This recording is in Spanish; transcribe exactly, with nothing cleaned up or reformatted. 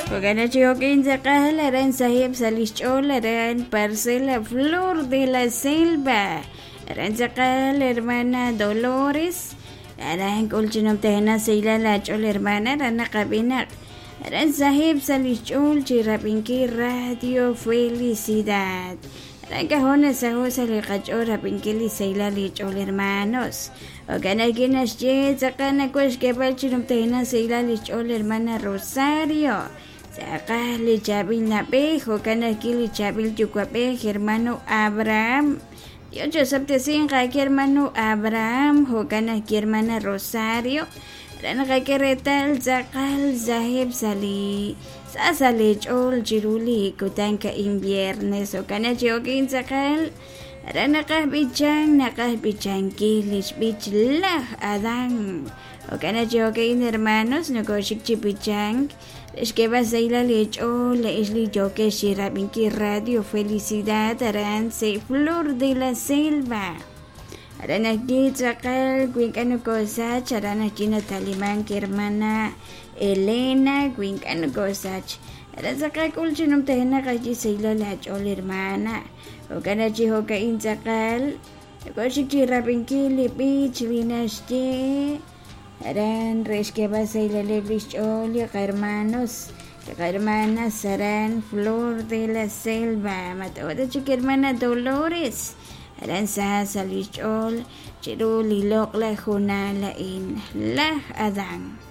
Ogana Chioquín Zacala, Aran Sahib Salichol, Aran Parcela Flor de la Selva, Aran Zacala, hermana Dolores, Aran Colchinoptena Seila Lachol, hermana, Arana Cabina, Aran Sahib Salichol, Chirapinki Radio Felicidad. Rancajones a José le cachora Pinkili Seila Lichol, hermanos. Ogana Guinness Jet, Zacana Cues que Palchinoptena Seila Lichol, hermana Rosario. Sacale chabil napejo, canakili chabil yucuape, hermano Abraham. Dios septecinca aquí hermano Abraham, jocana aquí hermana Rosario. Rana que retal, zacal, zahib sali. Sasali chol chiruli, kutanka inviernes, o canachokin zacal. Rana kahbichang, nakahbichang kilich bich lah adang. O canachokin hermanos, negoshik chipichang. Es que vas a ir a lecho, le es yo que shira Pinky Radio Felicidad, Arance, Flor de la Selva. Arana aquí, Zacal, Guincano Cosach, Arana China Talimán, que hermana Elena, Guincano Cosach. Arana Zacal, Culchinum Tena, Gaji Seila Lacho, hermana. O Ganachi Hoka in Zacal, Goshikira Pinky, Lipich, Vinaste. Aran resque basa y la lebrichol, hermanos, hermanas, Saran, Flor de la Selva, Matada chica hermana Dolores, Aran Sasa Lichol, Chiruli Lok la Junala in La Adán.